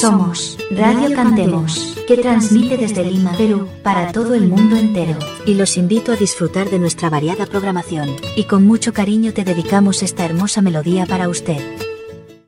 Somos Radio Cantemos, que transmite desde Lima, Perú, para todo el mundo entero. Y los invito a disfrutar de nuestra variada programación. Y con mucho cariño te dedicamos esta hermosa melodía para usted.